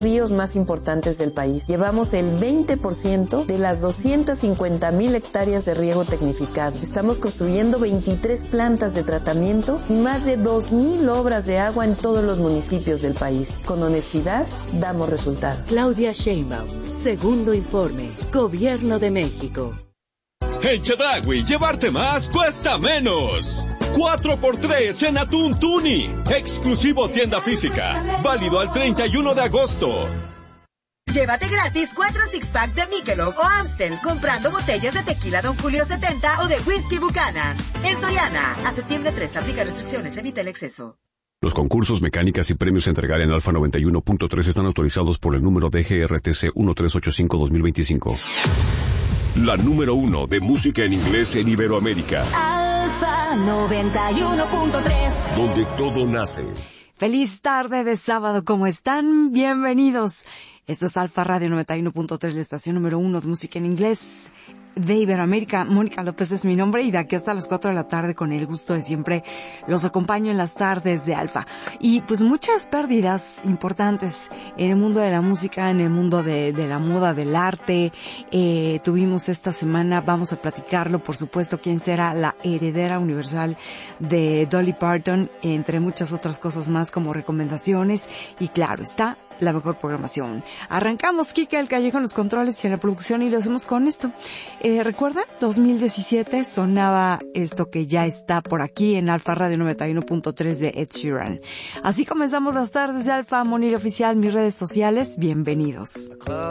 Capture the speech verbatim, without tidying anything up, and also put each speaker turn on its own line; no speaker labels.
ríos más importantes del país. Llevamos el veinte por ciento de las doscientas cincuenta mil hectáreas de riego tecnificado. Estamos construyendo veintitrés plantas de tratamiento y más de dos mil obras de agua en todos los municipios del país. Con honestidad, damos resultados.
Claudia Sheinbaum, segundo informe, Gobierno de México.
En Chedraui, llevarte más cuesta menos. cuatro por tres en atún tuni. Exclusivo tienda física. Válido al treinta y uno de agosto.
Llévate gratis cuatro six-pack de Michelob o Amstel comprando botellas de tequila Don Julio setenta o de whisky Buchanan's. En Soriana, a septiembre tres, aplica restricciones, evita el exceso.
Los concursos, mecánicas y premios a entregar en Alfa noventa y uno punto tres están autorizados por el número D G R T C trece ochenta y cinco guion dos mil veinticinco. La número uno de música en inglés en Iberoamérica.
Alfa noventa y uno punto tres.
Donde todo nace.
Feliz tarde de sábado, ¿cómo están? Bienvenidos. Esto es Alfa Radio noventa y uno punto tres, la estación número uno de música en inglés de Iberoamérica. Mónica López es mi nombre y de aquí hasta las cuatro de la tarde, con el gusto de siempre, los acompaño en las tardes de Alfa. Y pues muchas pérdidas importantes en el mundo de la música, en el mundo de, de la moda, del arte. Eh, tuvimos esta semana, vamos a platicarlo, por supuesto, quién será la heredera universal de Dolly Parton, entre muchas otras cosas más como recomendaciones. Y claro, está la mejor programación. Arrancamos, Kika el Callejo en los controles y en la producción, y lo hacemos con esto. Eh, ¿Recuerda? dos mil diecisiete sonaba esto que ya está por aquí en Alfa Radio noventa y uno punto tres de Ed Sheeran. Así comenzamos las tardes de Alfa. Monil Oficial, mis redes sociales. Bienvenidos.